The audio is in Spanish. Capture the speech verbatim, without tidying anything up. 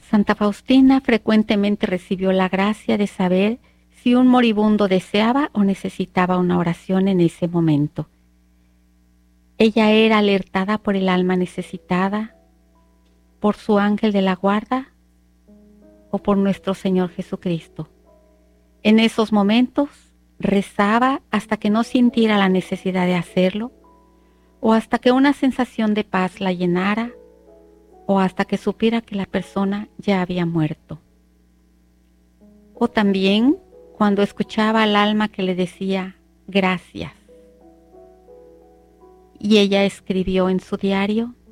Santa Faustina frecuentemente recibió la gracia de saber si un moribundo deseaba o necesitaba una oración en ese momento. Ella era alertada por el alma necesitada, por su ángel de la guarda o por nuestro Señor Jesucristo. En esos momentos rezaba hasta que no sintiera la necesidad de hacerlo, o hasta que una sensación de paz la llenara, o hasta que supiera que la persona ya había muerto. O también cuando escuchaba al alma que le decía gracias. Y ella escribió en su diario: